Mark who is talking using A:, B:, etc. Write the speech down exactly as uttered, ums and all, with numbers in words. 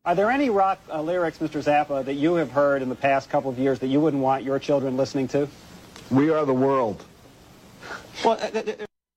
A: Are there any rock uh, lyrics, Mister Zappa, that you have heard in the past couple of years that you wouldn't want your children listening to?
B: We Are the World.
A: Well, uh,